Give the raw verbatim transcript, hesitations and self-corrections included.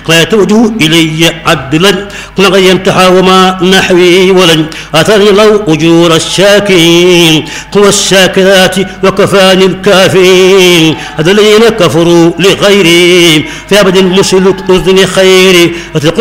لا توجه إلي عدلا غيمتها وما نحوي ولن أثرني لو أجور الشاكين هو الشاكرات وكفاني الكافرين هذا الذين كفروا لغيري في أبد مسلك أذن خيري